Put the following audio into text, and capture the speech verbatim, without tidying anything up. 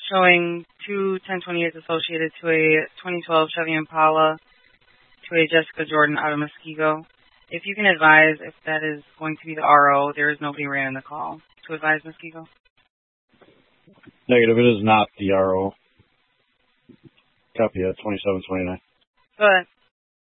showing two ten twenty-eights associated to a twenty twelve Chevy Impala to a Jessica Jordan out of Muskego. If you can advise if that is going to be the R O, there is nobody ran in the call to advise Muskego. Negative, it is not the R O. Copy at twenty-seven twenty-nine. Go ahead.